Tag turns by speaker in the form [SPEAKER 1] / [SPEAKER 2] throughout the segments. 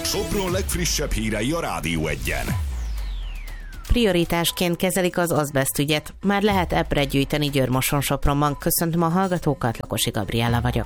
[SPEAKER 1] Sopron legfrissebb hírei a Rádió Egyen.
[SPEAKER 2] Prioritásként kezelik az azbeszt ügyet. Már lehet epre gyűjteni Győr-Moson-Sopronban. Köszöntöm a hallgatókat, Lakosi Gabriella vagyok.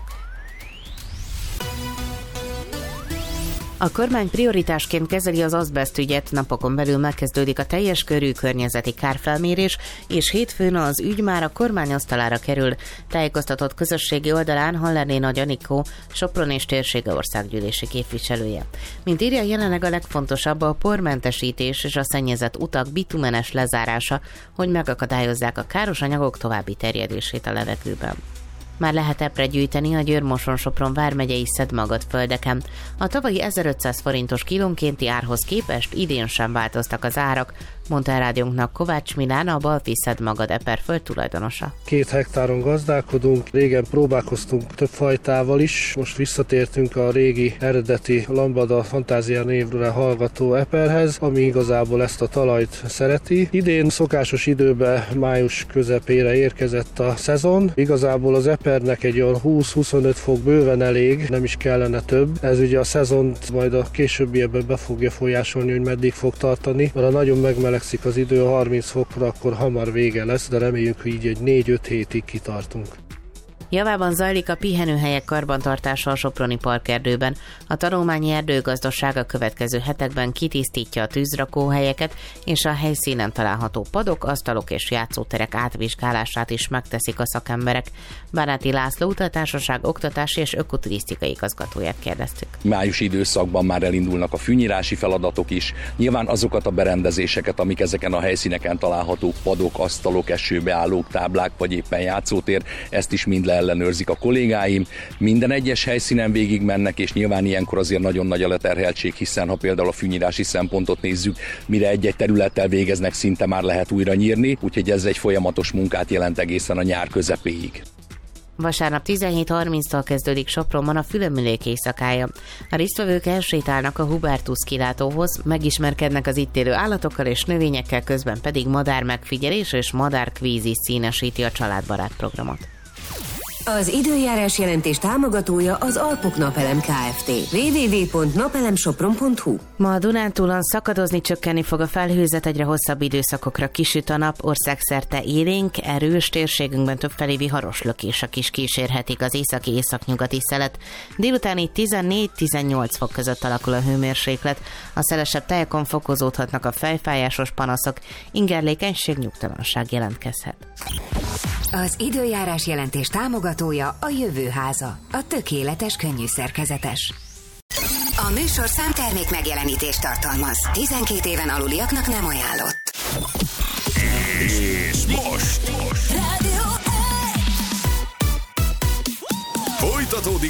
[SPEAKER 2] A kormány prioritásként kezeli az azbeszt ügyet, napokon belül megkezdődik a teljes körű környezeti kárfelmérés, és hétfőn az ügy már a kormány asztalára kerül. Tájékoztatott közösségi oldalán Hallerné Nagy Anikó, Sopron és térsége országgyűlési képviselője. Mint írja, jelenleg a legfontosabb a pormentesítés és a szennyezett utak bitumenes lezárása, hogy megakadályozzák a káros anyagok további terjedését a levegőben. Már lehet epre gyűjteni a Győr-Moson-Sopron vármegyei szedmagad földeken. A tavalyi 1500 forintos kilónkénti árhoz képest idén sem változtak az árak, mondta a rádiónknak Kovács Milán, a Balfi szedmagad eperföld tulajdonosa.
[SPEAKER 3] 2 hektáron gazdálkodunk, régen próbálkoztunk több fajtával is, most visszatértünk a régi eredeti Lambada Fantázia névre hallgató eperhez, ami igazából ezt a talajt szereti. Idén szokásos időben május közepére érkezett a szezon. Igazából az epernek egy olyan 20-25 fok bőven elég, nem is kellene több. Ez ugye a szezont majd a későbbiekben be fogja folyásolni, hogy meddig fog tartani, mert ha nagyon megmelegszik az idő a 30 fokra, akkor hamar vége lesz, de reméljük, hogy így egy 4-5 hétig kitartunk.
[SPEAKER 2] Javában zajlik a pihenőhelyek karbantartása a soproni parkerdőben. A tanulmányi erdőgazdaság a következő hetekben kitisztítja a tűzrakóhelyeket, és a helyszínen található padok, asztalok és játszóterek átvizsgálását is megteszik a szakemberek. Báráti László utatársaság oktatási és ökoturisztikai igazgatóját kérdeztük.
[SPEAKER 4] Májusi időszakban már elindulnak a fűnyírási feladatok is. Nyilván azokat a berendezéseket, amik ezeken a helyszíneken találhatók, padok, asztalok, esőbeállók, táblák vagy éppen játszótér, ezt is mind ellenőrzik a kollégáim. Minden egyes helyszínen végig mennek, és nyilván ilyenkor azért nagyon nagy a leterheltség, hiszen ha például a fűnyírási szempontot nézzük, mire egy-egy területtel végeznek, szinte már lehet újra nyírni, úgyhogy ez egy folyamatos munkát jelent egészen a nyár közepéig.
[SPEAKER 2] Vasárnap 17:30-tól kezdődik Sopronban a Fülömülék éjszakája. A résztvevők elsétálnak a Hubertus kilátóhoz, megismerkednek az itt élő állatokkal és növényekkel, közben pedig madár megfigyelés és madárkvíz színesíti a családbarát programot.
[SPEAKER 5] Az időjárás jelentés támogatója az Alpok Napelem Kft. www.napelemsopron.hu.
[SPEAKER 2] Ma a Dunántúlon szakadozni, csökkenni fog a felhőzet, egyre hosszabb időszakokra kisüt a nap, országszerte élénk, erős, térségünkben többfelé viharos lökések is kísérhetik az északi-északnyugati szelet. Délután így 14-18 fok között alakul a hőmérséklet, a szelesebb tájakon fokozódhatnak a fejfájásos panaszok, ingerlékenység, nyugtalanság jelentkezhet.
[SPEAKER 5] Az időjárás jelentés támogatója a Jövőháza, a tökéletes könnyű szerkezetes. A műsorszám termék megjelenítést tartalmaz. 12 éven aluliaknak nem ajánlott.
[SPEAKER 1] És most! Folytatódik